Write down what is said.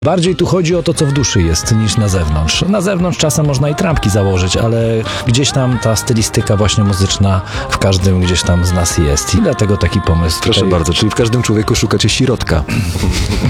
Bardziej tu chodzi o to, co w duszy jest, niż na zewnątrz. Na zewnątrz czasem można i trampki założyć, ale gdzieś tam ta stylistyka właśnie muzyczna w każdym gdzieś tam z nas jest. I dlatego taki pomysł. Proszę tutaj... bardzo, czyli w każdym człowieku szukacie środka.